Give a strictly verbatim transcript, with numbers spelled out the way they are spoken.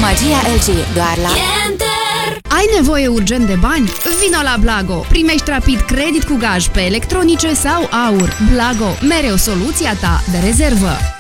Magia L G, doar la Enter. Ai nevoie urgent de bani? Vino la Blago! Primești rapid credit cu gaj pe electronice sau aur. Blago, mereu soluția ta de rezervă.